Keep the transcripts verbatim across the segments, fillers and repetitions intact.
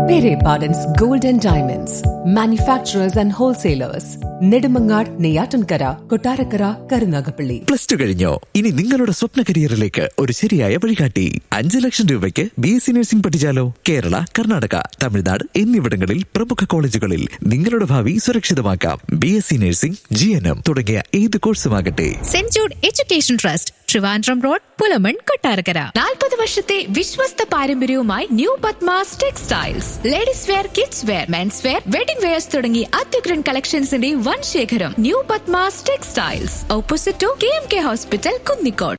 Pere Pardon's Gold and Diamonds, manufacturers and wholesalers. Nedumangad, Neyyattinkara, Kottarakkara, Karunagappally. Plus two കഴിഞ്ഞോ? ഇനി നിങ്ങളുടെ സ്വപ്ന കരിയറിലേക്ക് ഒരു ശരിയായ വഴികാട്ടി. അഞ്ചു ലക്ഷം രൂപയ്ക്ക് B S C nursing പഠിച്ചാലോ? Kerala, Karnataka, Tamil Nadu എന്നിവിടങ്ങളിൽ പ്രമുഖ കോളേജുകളിൽ നിങ്ങളുടെ ഭാവി സുരക്ഷിതമാക്കാം. B S C nursing, G N M തുടങ്ങിയ ഏത് കോഴ്സുമാകട്ടെ. Saint Jude education trust, Trivandrum road, Pulamon, Kottarakkara. നാൽപ്പത് വർഷത്തെ വിശ്വസ്ത പാരമ്പര്യവുമായി new Padmas textiles. Ladies wear, kids wear, men's wear, wedding wears തുടങ്ങി അത്യുഗ്രൻ കളക്ഷൻസിന്റെ വൻ ശേഖരം. New Padmas textiles, opposite to K M K hospital, Kunnicode.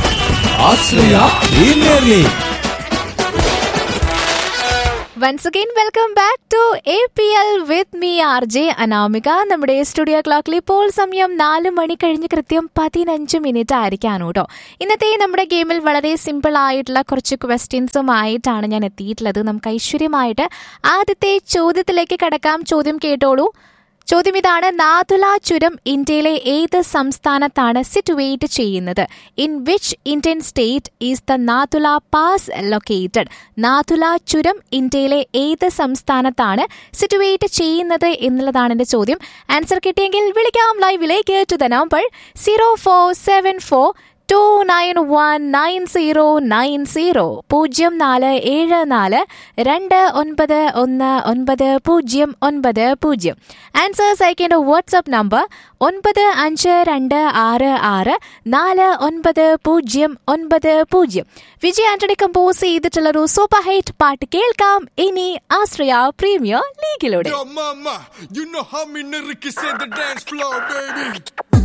Once again, welcome back to A P L with me, R J Anamika. നമ്മുടെ studio ക്ലോക്കിൽ ഇപ്പോൾ സമയം നാല് മണി കഴിഞ്ഞ് കൃത്യം പതിനഞ്ച് മിനിറ്റ് ആയിരിക്കാണ് കേട്ടോ. ഇന്നത്തെ നമ്മുടെ ഗെയിമിൽ വളരെ സിമ്പിൾ ആയിട്ടുള്ള കുറച്ച് ക്വസ്റ്റ്യൻസുമായിട്ടാണ് ഞാൻ എത്തിയിട്ടുള്ളത്. നമുക്ക് ഐശ്വര്യമായിട്ട് ആദ്യത്തെ ചോദ്യത്തിലേക്ക് കടക്കാം. ചോദ്യം കേട്ടോളൂ. ചോദ്യം ഇതാണ്: നാഥുല ചുരം ഇന്ത്യയിലെ ഏത് സംസ്ഥാനത്താണ് സിറ്റുവേറ്റ് ചെയ്യുന്നത്? In which Indian state is the Nathula pass located? Nathula ചുരം ഇന്ത്യയിലെ ഏത് സംസ്ഥാനത്താണ് സിറ്റുവേറ്റ് ചെയ്യുന്നത് എന്നുള്ളതാണ് എന്റെ ചോദ്യം. ആൻസർ കിട്ടിയെങ്കിൽ വിളിക്കാം ലൈവിലേക്ക് to the number zero four seven four to nine one nine zero nine zero പൂജ്യം നാല് ഏഴ് നാല് രണ്ട് ഒൻപത് ഒന്ന് ഒൻപത് പൂജ്യം ഒൻപത് പൂജ്യം. ആൻസേഴ്സ് അയക്കേണ്ട വാട്സ്ആപ്പ് നമ്പർ ഒൻപത് അഞ്ച് രണ്ട് ആറ് ആറ് നാല് ഒൻപത് പൂജ്യം ഒൻപത് പൂജ്യം. Vijay Antony compose ചെയ്തിട്ടുള്ളൊരു super hit പാട്ട് കേൾക്കാം ഇനി ആശ്രയ പ്രീമിയർ ലീഗിലൂടെ.